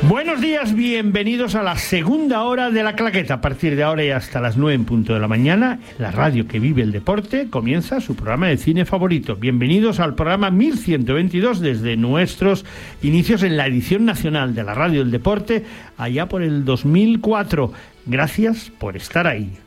Buenos días, bienvenidos a la segunda hora de La Claqueta. A partir de ahora y hasta las 9 en punto de la mañana, en la radio que vive el deporte, comienza su programa de cine favorito. Bienvenidos al programa 1122 desde nuestros inicios en la edición nacional de la radio del deporte, allá por el 2004. Gracias por estar ahí.